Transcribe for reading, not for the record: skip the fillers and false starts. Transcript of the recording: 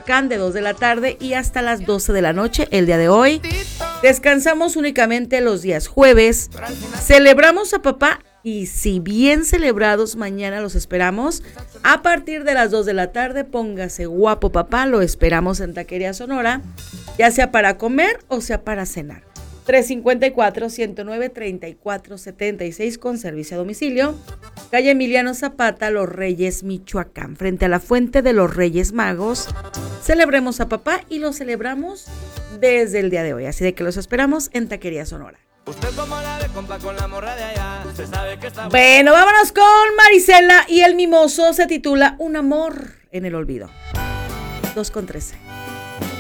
Michoacán de 2 de la tarde y hasta las 12 de la noche el día de hoy. Descansamos únicamente los días jueves. Celebramos a papá y si bien celebrados, mañana los esperamos a partir de las 2 de la tarde. Póngase guapo papá, lo esperamos en Taquería Sonora, ya sea para comer o sea para cenar. 354-109-3476 con servicio a domicilio. Calle Emiliano Zapata, Los Reyes, Michoacán, frente a la Fuente de los Reyes Magos. Celebremos a papá y lo celebramos desde el día de hoy, así de que los esperamos en Taquería Sonora. Usted como la ve, compa, con la morra de allá. Usted sabe que está Bueno, vámonos con Marisela y el mimoso. Se titula Un amor en el olvido. 2:13.